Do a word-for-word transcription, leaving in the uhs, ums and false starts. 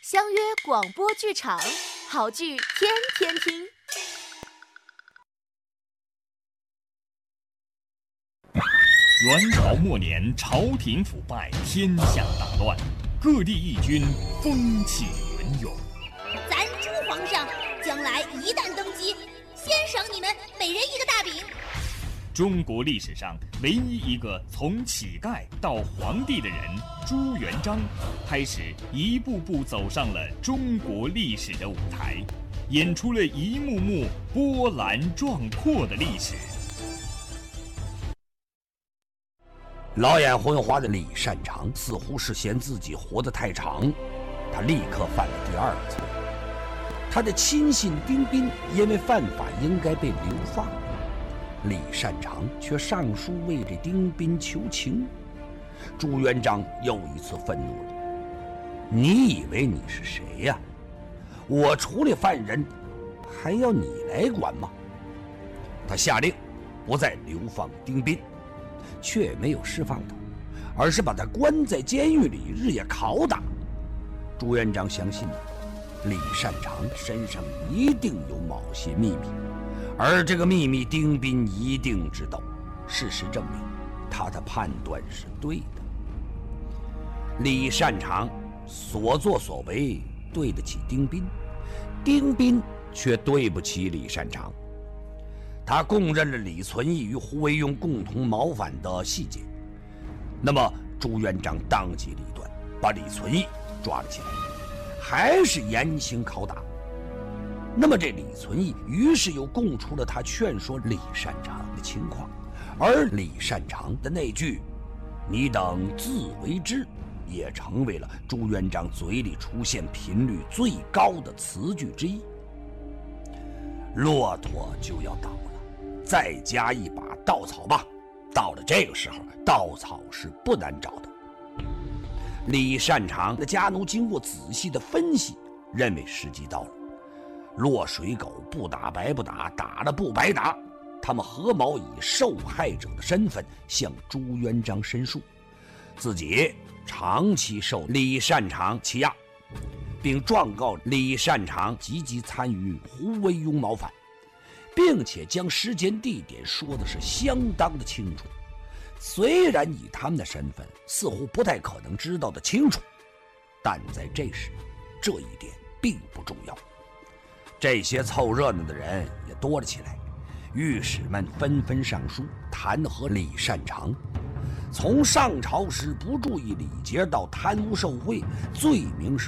相约广播剧场，好剧天天听。 元朝末年，朝廷腐败，天下大乱，各地义军风起云涌。 咱朱皇上将来一旦登基，先赏你们每人一个大饼。 中国历史上唯一一个从乞丐到皇帝的人朱元璋，开始一步步走上了中国历史的舞台，演出了一幕幕波澜壮阔的历史。 老眼昏花的李善长似乎是嫌自己活得太长，他立刻犯了第二个错。他的亲信丁宾因为犯法应该被流放，李善长却上书为这丁宾求情。朱元璋又一次愤怒了：“你以为你是谁呀？我处理犯人，还要你来管吗？”他下令不再流放丁宾，却没有释放他，而是把他关在监狱里日夜拷打。朱元璋相信李善长身上一定有某些秘密，而这个秘密丁宾一定知道。事实证明，他的判断是对的。李善长所作所为对得起丁宾，丁宾却对不起李善长。他供认了李存义与胡惟庸共同谋反的细节。那么朱元璋当机立断，把李存义抓了起来，还是严刑拷打。那么这李存义于是又供出了他劝说李善长的情况，而李善长的那句“你等自为之”也成为了朱元璋嘴里出现频率最高的词句之一。骆驼就要倒了，再加一把稻草吧。到了这个时候，稻草是不难找的。李善长的家奴经过仔细的分析，认为时机到了。落水狗不打白不打，打了不白打。他们合谋以受害者的身份向朱元璋申诉，自己长期受李善长欺压，并状告李善长积极参与胡惟庸谋反，并且将时间地点说的是相当的清楚。虽然以他们的身份似乎不太可能知道的清楚，但在这时这一点并不重要。这些凑热闹的人也多了起来，御史们纷纷上书弹劾李善长。从上朝时不注意礼节到贪污受贿，罪名是